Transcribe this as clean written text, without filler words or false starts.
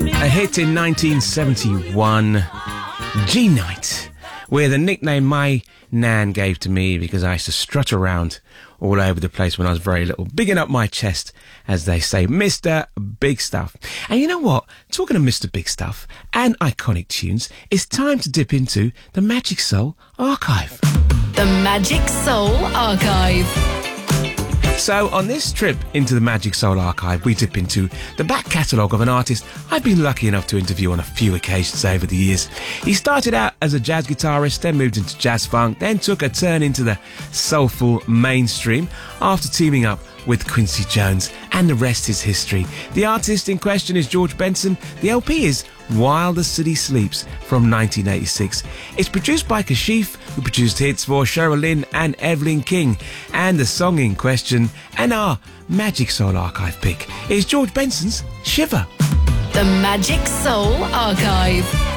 A hit in 1971, G-Night, with a nickname my nan gave to me because I used to strut around all over the place when I was very little, bigging up my chest, as they say, Mr. Big Stuff. And you know what? Talking of Mr. Big Stuff and iconic tunes, it's time to dip into the Magic Soul Archive. The Magic Soul Archive. So on this trip into the Magic Soul Archive, we dip into the back catalogue of an artist I've been lucky enough to interview on a few occasions over the years. He started out as a jazz guitarist, then moved into jazz funk, then took a turn into the soulful mainstream after teaming up with Quincy Jones, and the rest is history. The artist in question is George Benson. The LP is While the City Sleeps from 1986. It's produced by Kashif, who produced hits for Cheryl Lynn and Evelyn King. And the song in question, and our Magic Soul Archive pick, is George Benson's Shiver. The Magic Soul Archive.